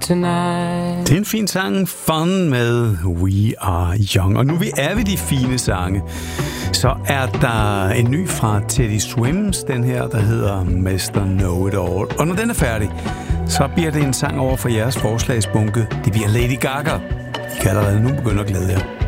tonight. Det er en fin sang, Fun med We Are Young. Og nu er vi de fine sange. Så er der en ny fra Teddy Swims, den her, der hedder Mr. Know It All. Og når den er færdig, så bliver det en sang over for jeres forslagsbunke. Det bliver Lady Gaga. I kan allerede nu begynde at glæde jer.